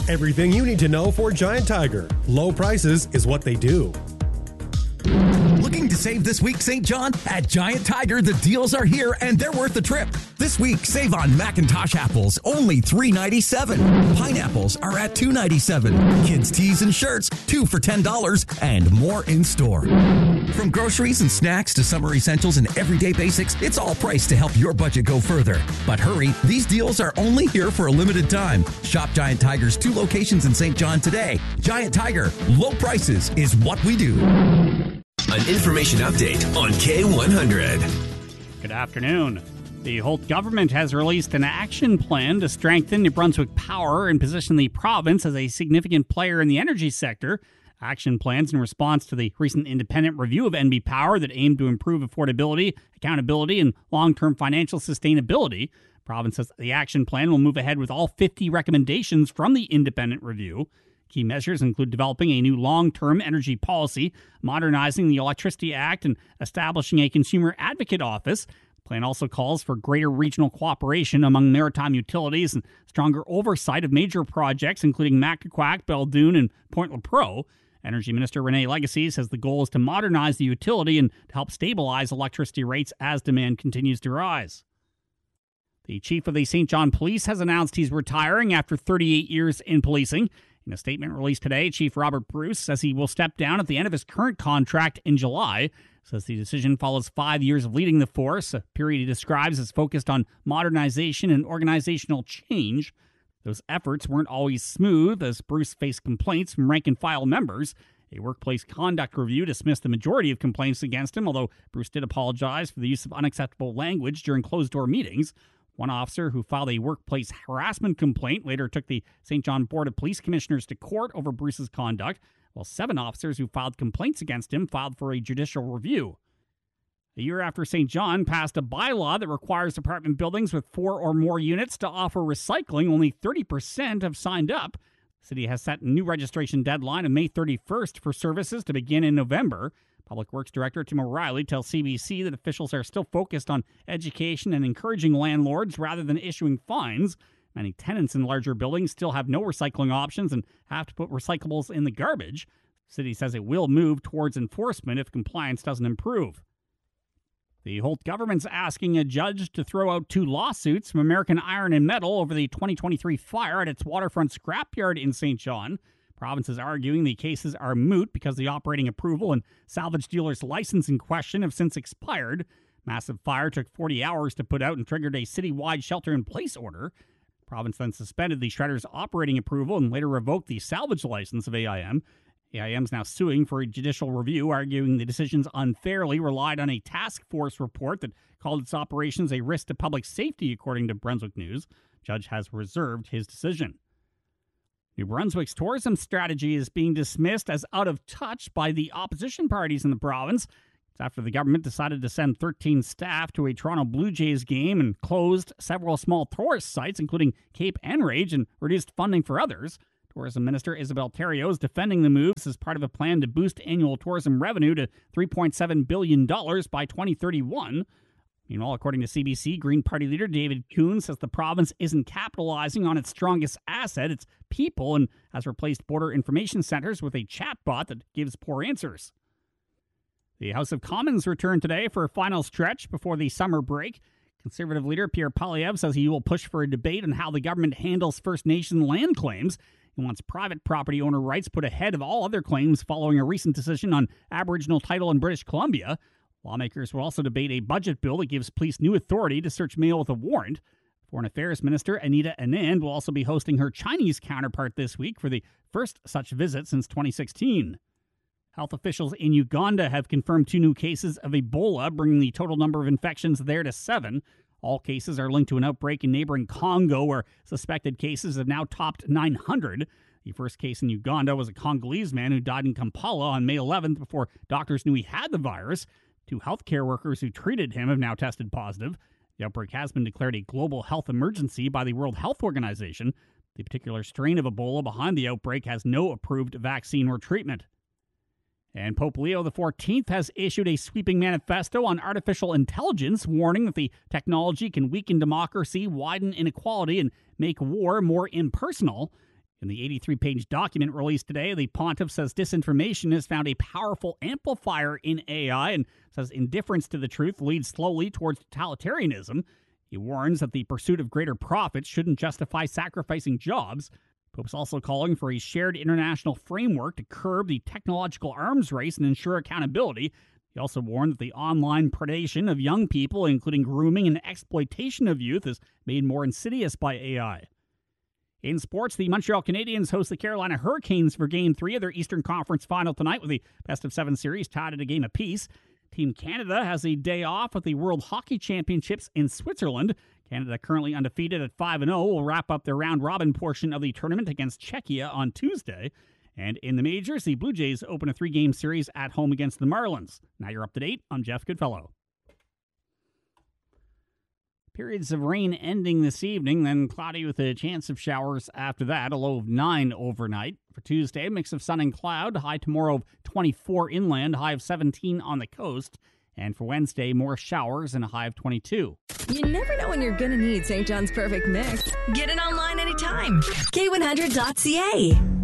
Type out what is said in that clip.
Everything you need to know for Giant Tiger. Low prices is what they do. Looking to save this week, St. John? At Giant Tiger, the deals are here and they're worth the trip. This week, save on Macintosh apples, only $3.97. Pineapples are at $2.97. Kids' tees and shirts, 2 for $10, and more in store. From groceries and snacks to summer essentials and everyday basics, it's all priced to help your budget go further. But hurry, these deals are only here for a limited time. Shop Giant Tiger's 2 locations in St. John today. Giant Tiger, low prices is what we do. An information update on K100. Good afternoon. The Holt government has released an action plan to strengthen New Brunswick power and position the province as a significant player in the energy sector. Action plans in response to the recent independent review of NB Power that aimed to improve affordability, accountability, and long-term financial sustainability. The province says the action plan will move ahead with all 50 recommendations from the independent review. Key measures include developing a new long-term energy policy, modernizing the Electricity Act, and establishing a consumer advocate office. The plan also calls for greater regional cooperation among maritime utilities and stronger oversight of major projects, including Mactaquac, Beldoon, and Point Lepreau. Energy Minister Renee Legacy says the goal is to modernize the utility and to help stabilize electricity rates as demand continues to rise. The chief of the St. John Police has announced he's retiring after 38 years in policing. In a statement released today, Chief Robert Bruce says he will step down at the end of his current contract in July. Says the decision follows 5 years of leading the force, a period he describes as focused on modernization and organizational change. Those efforts weren't always smooth, as Bruce faced complaints from rank-and-file members. A workplace conduct review dismissed the majority of complaints against him, although Bruce did apologize for the use of unacceptable language during closed-door meetings. One officer who filed a workplace harassment complaint later took the St. John Board of Police Commissioners to court over Bruce's conduct, while 7 officers who filed complaints against him filed for a judicial review. A year after St. John passed a bylaw that requires apartment buildings with 4 or more units to offer recycling, only 30% have signed up. The city has set a new registration deadline of May 31st for services to begin in November. Public Works Director Tim O'Reilly tells CBC that officials are still focused on education and encouraging landlords rather than issuing fines. Many tenants in larger buildings still have no recycling options and have to put recyclables in the garbage. The city says it will move towards enforcement if compliance doesn't improve. The Holt government's asking a judge to throw out 2 lawsuits from American Iron and Metal over the 2023 fire at its waterfront scrapyard in St. John. Province is arguing the cases are moot because the operating approval and salvage dealer's license in question have since expired. Massive fire took 40 hours to put out and triggered a citywide shelter-in-place order. Province then suspended the shredder's operating approval and later revoked the salvage license of AIM. AIM is now suing for a judicial review, arguing the decisions unfairly relied on a task force report that called its operations a risk to public safety, according to Brunswick News. Judge has reserved his decision. New Brunswick's tourism strategy is being dismissed as out of touch by the opposition parties in the province. It's after the government decided to send 13 staff to a Toronto Blue Jays game and closed several small tourist sites, including Cape Enrage, and reduced funding for others. Tourism Minister Isabel Terrio is defending the moves as part of a plan to boost annual tourism revenue to $3.7 billion by 2031. Meanwhile, according to CBC, Green Party leader David Kuhn says the province isn't capitalizing on its strongest asset, its people, and has replaced border information centers with a chatbot that gives poor answers. The House of Commons returned today for a final stretch before the summer break. Conservative leader Pierre Poilievre says he will push for a debate on how the government handles First Nation land claims. He wants private property owner rights put ahead of all other claims following a recent decision on Aboriginal title in British Columbia. Lawmakers will also debate a budget bill that gives police new authority to search mail with a warrant. Foreign Affairs Minister Anita Anand will also be hosting her Chinese counterpart this week for the first such visit since 2016. Health officials in Uganda have confirmed 2 new cases of Ebola, bringing the total number of infections there to 7. All cases are linked to an outbreak in neighboring Congo, where suspected cases have now topped 900. The first case in Uganda was a Congolese man who died in Kampala on May 11th before doctors knew he had the virus. 2 healthcare workers who treated him have now tested positive. The outbreak has been declared a global health emergency by the World Health Organization. The particular strain of Ebola behind the outbreak has no approved vaccine or treatment. And Pope Leo XIV has issued a sweeping manifesto on artificial intelligence, warning that the technology can weaken democracy, widen inequality, and make war more impersonal. In the 83-page document released today, the pontiff says disinformation has found a powerful amplifier in AI and says indifference to the truth leads slowly towards totalitarianism. He warns that the pursuit of greater profits shouldn't justify sacrificing jobs. Pope's also calling for a shared international framework to curb the technological arms race and ensure accountability. He also warned that the online predation of young people, including grooming and exploitation of youth, is made more insidious by AI. In sports, the Montreal Canadiens host the Carolina Hurricanes for Game 3 of their Eastern Conference Final tonight with the best-of-7 series tied at a game apiece. Team Canada has a day off at the World Hockey Championships in Switzerland. Canada, currently undefeated at 5-0, will wrap up their round-robin portion of the tournament against Czechia on Tuesday. And in the majors, the Blue Jays open a 3-game series at home against the Marlins. Now you're up to date. I'm Jeff Goodfellow. Periods of rain ending this evening, then cloudy with a chance of showers after that, a low of 9 overnight. For Tuesday, a mix of sun and cloud, high tomorrow of 24 inland, high of 17 on the coast. And for Wednesday, more showers and a high of 22. You never know when you're going to need St. John's Perfect Mix. Get it online anytime. K100.ca.